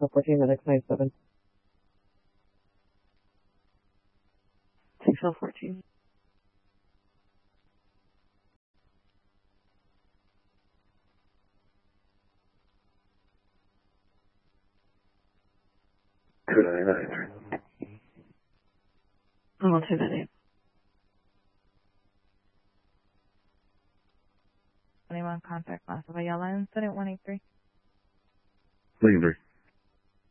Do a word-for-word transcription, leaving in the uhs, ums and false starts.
for fourteen minutes, nine seven. six L fourteen. two nine nine. I will take that in. Anyone contact Massive Ayala incident one eight three. Legendary.